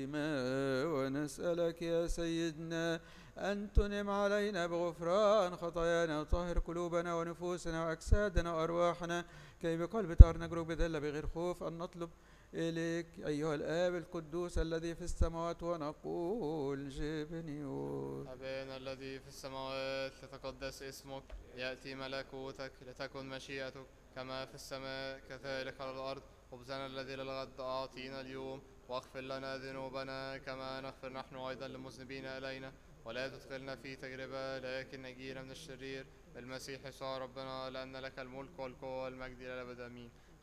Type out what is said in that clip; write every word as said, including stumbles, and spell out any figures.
الدائمة، ونسألك يا سيدنا أن تنعم علينا بغفران خطايانا وطهر قلوبنا ونفوسنا وأجسادنا وأرواحنا، كي بقلب طهر نجرك بذلة بغير خوف أن نطلب إليك أيها الآب القدوس الذي في السماوات، ونقول جبنيوت. أبانا الذي في السماوات، لتقدس اسمك، يأتي ملكوتك، لتكن مشيئتك كما في السماء كذلك على الأرض. خبزنا الذي للغد أعطينا اليوم، واغفر لنا ذنوبنا كما نغفر نحن أيضا للمذنبين إلينا، ولا تدخلنا في تجربة لكن نجينا من الشرير. بالمسيح يسوع ربنا، لأن لك الملك والقوة والمجد إلى الأبد آمين.